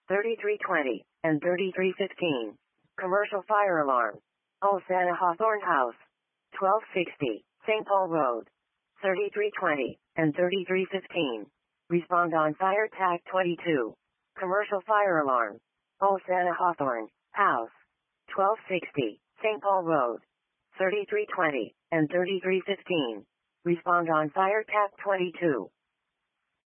3320 and 3315. Commercial fire alarm. Old Santa Hawthorne House. 1260, St. Paul Road. 3320 and 3315. Respond on fire TAC 22. Commercial fire alarm. Old Santa Hawthorne House. 1260, St. Paul Road. 3320 and 3315. Respond on fire TAC 22.